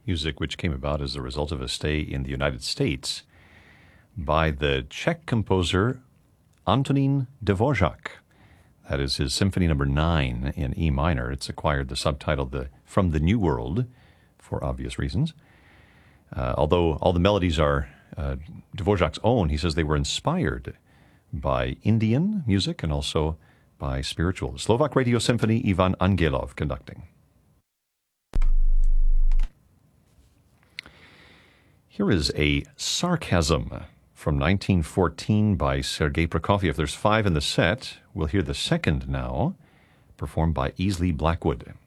music which came about as a result of a stay in the United States by the Czech composer Antonín Dvořák. That is his Symphony No. 9 in E minor. It's acquired the subtitle From the New World for obvious reasons. Although all the melodies are Dvořák's own, he says they were inspired by Indian music and also by spiritual. Slovak Radio Symphony, Ivan Angelov conducting. Here is a sarcasm from 1914 by Sergei Prokofiev. There's 5 in the set. We'll hear the second now, performed by Easley Blackwood.